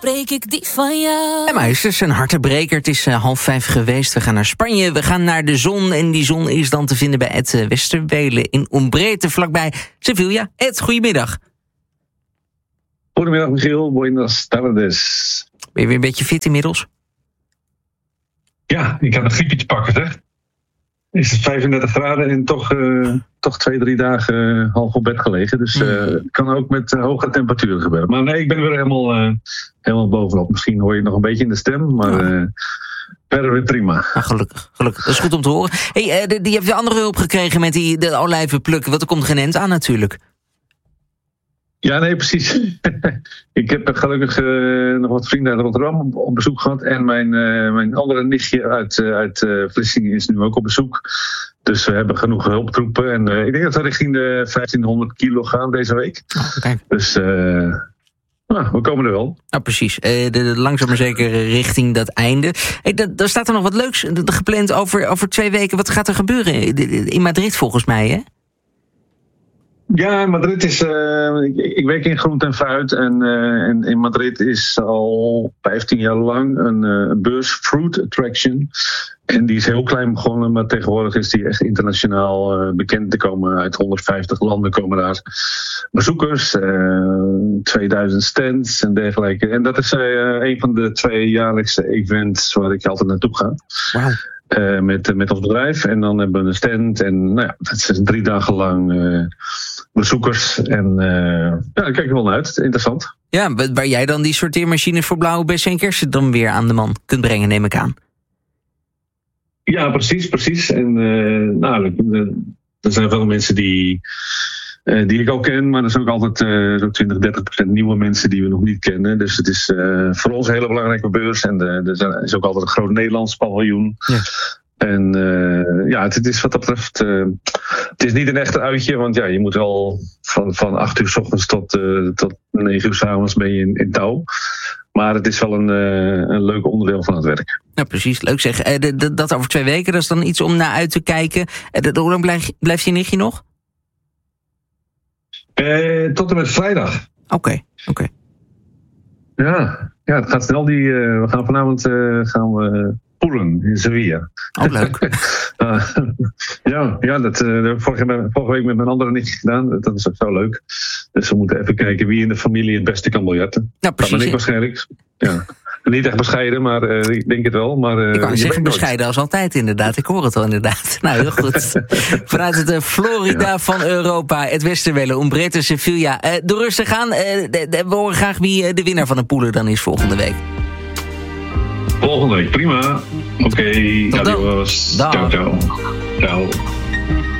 breek ik die van jou. En meisjes, een hartebreker. Het is 4:30 geweest. We gaan naar Spanje. We gaan naar de zon. En die zon is dan te vinden bij Ed Westerwelen in Umbrete, vlakbij Sevilla. Ed, goedemiddag. Goedemiddag Michiel, buenas tardes. Ben je weer een beetje fit inmiddels? Ja, ik had een griepje te pakken, zeg. Is het 35 graden en toch 2-3 dagen half op bed gelegen. Dus het kan ook met hoge temperaturen gebeuren. Maar nee, ik ben weer helemaal bovenop. Misschien hoor je het nog een beetje in de stem, maar verder weer prima. Ah, gelukkig. Dat is goed om te horen. Hey, die heb je andere hulp gekregen met de olijven plukken, want er komt geen end aan natuurlijk. Ja, nee, precies. Ik heb gelukkig nog wat vrienden uit Rotterdam op bezoek gehad. En mijn andere nichtje uit Vlissingen is nu ook op bezoek. Dus we hebben genoeg hulptroepen. En ik denk dat we richting de 1500 kilo gaan deze week. Okay. Dus we komen er wel. Nou, precies. Langzaam maar zeker richting dat einde. Hey, daar staat er nog wat leuks gepland over 2 weken. Wat gaat er gebeuren in Madrid volgens mij, hè? Ja, Madrid is... ik werk in groente en fruit. En in Madrid is al 15 jaar lang een beurs Fruit Attraction. En die is heel klein begonnen, maar tegenwoordig is die echt internationaal bekend. Te komen uit 150 landen komen daar bezoekers. 2000 stands en dergelijke. En dat is een van de 2 jaarlijkse events waar ik altijd naartoe ga. Wauw. Met ons bedrijf. En dan hebben we een stand. En het is 3 dagen lang bezoekers. En daar kijk ik wel naar uit. Interessant. Ja, waar jij dan die sorteermachines voor blauwe bessen en kersen dan weer aan de man kunt brengen, neem ik aan. Ja, precies. En er zijn veel mensen die ik ook ken. Maar er zijn ook altijd zo'n 20-30% nieuwe mensen die we nog niet kennen. Dus het is voor ons een hele belangrijke beurs. En er is ook altijd een groot Nederlands paviljoen. Ja. En het is wat dat betreft... het is niet een echte uitje, want je moet wel van 8 uur 's ochtends tot 9 uur 's avonds ben je in touw. Maar het is wel een leuk onderdeel van het werk. Ja, precies. Leuk zeg. Dat over 2 weken, dat is dan iets om naar uit te kijken. Hoe lang blijft je nichtje nog? Tot en met vrijdag. Oké. Ja, het gaat snel. We gaan vanavond poelen in Sevilla. Oh, leuk. Dat heb ik vorige week met mijn andere nichtje gedaan. Dat is ook zo leuk. Dus we moeten even kijken wie in de familie het beste kan biljarten. Ja, precies. Dat ben ik waarschijnlijk. Ja. Niet echt bescheiden, maar ik denk het wel. Maar, ik wou zeggen bescheiden als altijd inderdaad. Ik hoor het al inderdaad. Nou, heel goed. Vanuit het Florida van Europa, het Westerwelen, Umbrete, Sevilla. Doe rustig aan. We horen graag wie de winnaar van de poelen dan is volgende week. Volgende week, prima. Oké, adios. Ciao. Ciao.